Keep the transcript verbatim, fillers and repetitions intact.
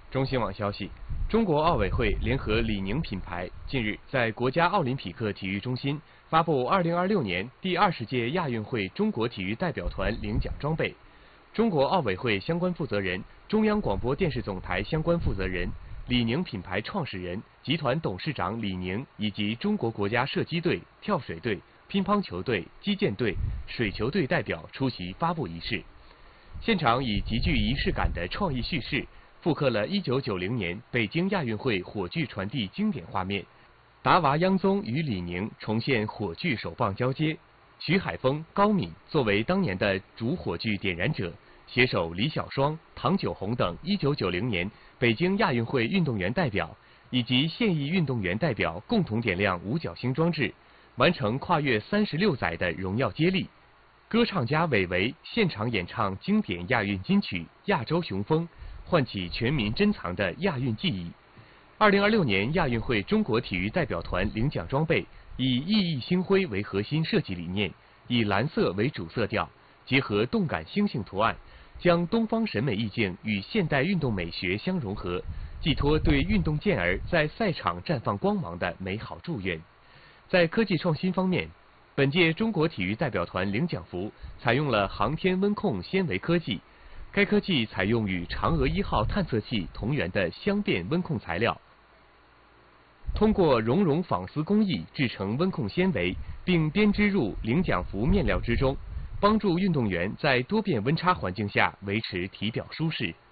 中新网消息，中国奥委会联合李宁品牌近日在国家奥林匹克体育中心发布二零二六年第二十届亚运会中国体育代表团领奖装备。中国奥委会相关负责人、中央广播电视总台相关负责人、李宁品牌创始人、集团董事长李宁以及中国国家射击队、跳水队、乒乓球队、击剑队、水球队代表出席发布仪式。现场以极具仪式感的创意叙事，复刻了一九九零年北京亚运会火炬传递经典画面。达娃央宗与李宁重现火炬手棒交接，徐海峰、高敏作为当年的主火炬点燃者，携手李小双、唐九红等一九九零年北京亚运会运动员代表以及现役运动员代表共同点亮五角星装置，完成跨越三十六载的荣耀接力。歌唱家韦唯现场演唱经典亚运金曲《亚洲雄风》，唤起全民珍藏的亚运记忆。二零二六年亚运会中国体育代表团领奖装备以熠熠星辉为核心设计理念，以蓝色为主色调，结合动感星星图案，将东方审美意境与现代运动美学相融合，寄托对运动健儿在赛场绽放光芒的美好祝愿。在科技创新方面，本届中国体育代表团领奖服采用了航天温控纤维科技，该科技采用与嫦娥一号探测器同源的相变温控材料，通过熔融纺丝工艺制成温控纤维，并编织入领奖服面料之中，帮助运动员在多变温差环境下维持体表舒适。